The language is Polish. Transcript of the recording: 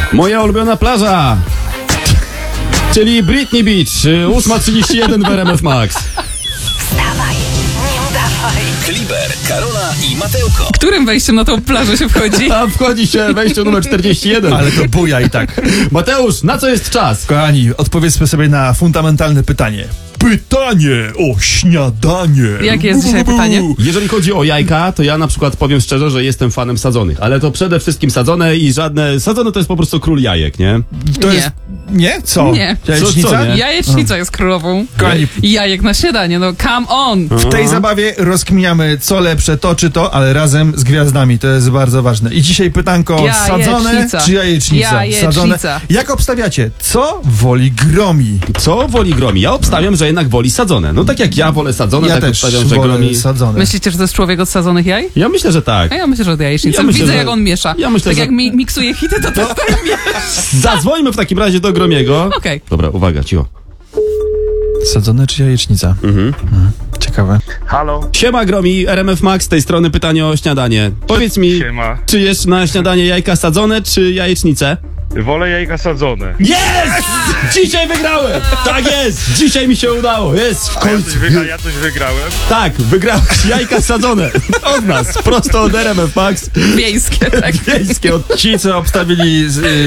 Moja ulubiona plaża, czyli Britney Beach, 8:31 w RMF Max. Wstawaj, nie udawaj. Kliber, Karola i Mateuko. Którym wejściem na tą plażę się wchodzi? A wchodzi się wejście numer 41. Ale to buja i tak. Mateusz, na co jest czas? Kochani, odpowiedzmy sobie na fundamentalne pytanie. Pytanie o śniadanie. Jakie jest dzisiaj pytanie? Jeżeli chodzi o jajka, to ja na przykład powiem szczerze, że jestem fanem sadzonych, ale to przede wszystkim sadzone i żadne... Sadzone to jest po prostu król jajek, nie? To Nie. jest... Nie? Co? Nie. Jajecznica? Co, nie? Jajecznica jest królową. Kochani, I jajek na śniadanie, no come on! w tej zabawie rozkminiamy co lepsze, to czy to, ale razem z gwiazdami. To jest bardzo ważne. I dzisiaj pytanko, sadzone Jajecznica. czy jajecznica? Jajecznica. Sadzone. Jak obstawiacie? Co woli gromi? Co woli gromi? Ja obstawiam, że jednak woli sadzone. No tak jak ja wolę sadzone, Ja tak też obstawiam, że wolę gromi... sadzone. Myślicie, że to jest człowiek od sadzonych jaj? Ja myślę, że tak. A ja myślę, że od jajecznicy. Ja myślę, Widzę, że- jak on miesza. ja myślę, tak że- jak miksuje hity, to też tak miesza. Zadzwońmy w takim razie do Gromiego. Okej. Dobra, uwaga, cicho. Sadzone czy jajecznica? Ciekawe. Halo, Siema Gromi, RMF Max, z tej strony pytanie o śniadanie. Powiedz mi, siema. czy jesz na śniadanie jajka sadzone, czy jajecznicę? Wolę jajka sadzone. Jest! Dzisiaj wygrałem! Tak jest! Dzisiaj mi się udało! Jest! W końcu! Ja coś wygrałem. Tak, wygrałeś jajka sadzone. Od nas, prosto od RMF Max. Wiejskie, tak. Wiejskie od... Ci, co obstawili